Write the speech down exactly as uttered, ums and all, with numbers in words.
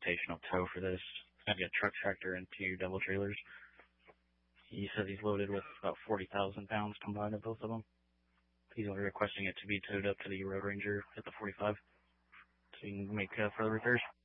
rotational tow for this. It's going to be a truck tractor and two double trailers. He says he's loaded with about forty thousand pounds combined of both of them. He's only requesting it to be towed up to the Road Ranger at the forty-five so he can make uh, further repairs.